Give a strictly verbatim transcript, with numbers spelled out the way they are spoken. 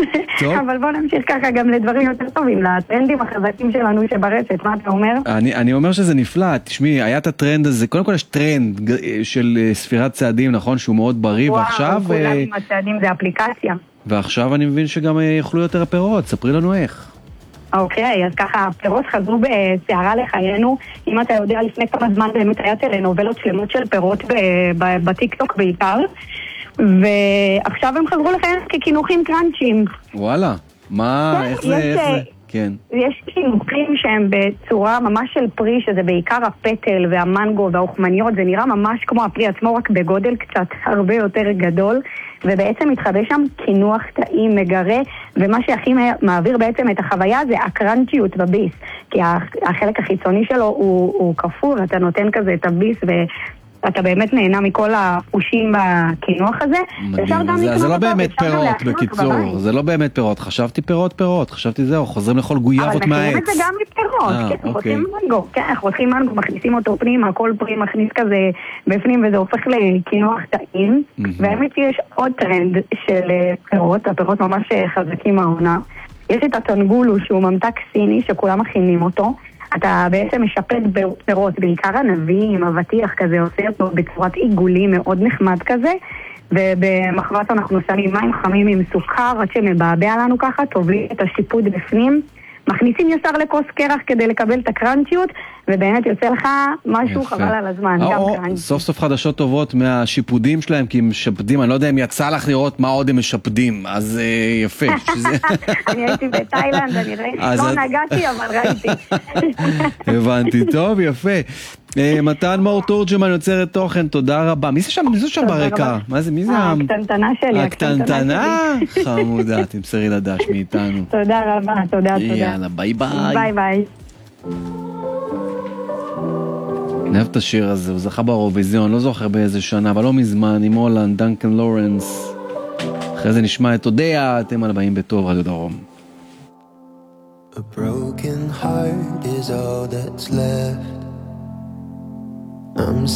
אבל בוא נמשיך ככה גם לדברים יותר טובים, לטרנדים החזקים שלנו שברשת, מה אתה אומר? אני, אני אומר שזה נפלא, תשמעי, היה את הטרנד הזה, קודם כל יש טרנד של ספירת צעדים, נכון, שהוא מאוד בריא, וואו, ועכשיו... כולם עם הצעדים זה אפליקציה. ועכשיו אני מבין שגם יאכלו יותר פירות, ספרי לנו איך. אוקיי, אז ככה, הפירות חזרו בסערה לחיינו. אם אתה יודע, לפני כמה זמן באמת היה טלנובלות שלמות של פירות בטיקטוק בעיקר, ועכשיו הם חזרו לחיינו ככינוכים קראנצ'ים. וואלה, מה, איך זה, איך זה? כן. יש כינוכים שהם בצורה ממש של פרי, שזה בעיקר הפטל והמנגו והאוכמניות, זה נראה ממש כמו הפרי עצמו, רק בגודל קצת הרבה יותר גדול, ובעצם מתחבא שם כינוח טעים, מגרה, ומה שהכי מעביר בעצם את החוויה זה הקרנצ'יות בביס, כי החלק החיצוני שלו הוא, הוא כפור, אתה נותן כזה את הביס ואתה באמת נהנה מכל החושים בכינוח הזה. זה, זה לא באמת פירות בקיצור, זה לא באמת פירות, חשבתי פירות פירות, חשבתי זהו, חוזרים לאכול גויאבות מהעץ. אבל מכירים את זה גם מפירות, כן, אנחנו רוצים מנגו, כן, אנחנו רוצים מנגו, מכניסים אותו פנימה, כל פרי מכניס כזה בפנים וזה הופך לכינוח טעים, והאמת יש עוד טרנד של פירות, הפירות ממש חזקים מהעונה. יש את הטנגולו שהוא ממתק סיני שכולם מכינים אותו, אתה בעצם משפט פירות, בעיקר ענבים, אבטיח כזה, עושה אותו בצורת עיגולים מאוד נחמד כזה, ובמחרת אנחנו שמים מים חמים עם סוכר, עד שמבעבע לנו ככה, טובלים את השיפוד בפנים, מכניסים ישר לכוס קרח כדי לקבל את הקרנצ'יות, ובאמת יוצא לך משהו יפה. חבל על הזמן, גם קרנצ'יות. סוף סוף חדשות טובות מהשיפודים שלהם, כי הם משפדים, אני לא יודע אם יצא לך לראות מה עוד הם משפדים, אז uh, יפה. שזה... אני הייתי בתאילנד, אני ראיתי, לא את... נגעתי, אבל ראיתי. הבנתי, טוב, יפה. מתן מאור תורג'מן יוצרת תוכן, תודה רבה. מי זה שם? מי זה שם ברקע? מה זה? מי זה? הקטנטנה שלי. הקטנטנה? חמודה, תמסרי לדש מאיתנו. תודה רבה, תודה, תודה. יאללה, ביי ביי. ביי ביי. אני אוהב את השיר הזה, הוא זכה באירוויזיון, לא זוכר באיזה שנה, אבל לא מזמן, עם הולנד, דנקן לורנס. אחרי זה נשמע את הודיה, אתם על הבאים בטוב, רדיו דרום. A broken heart is all that's left. I'm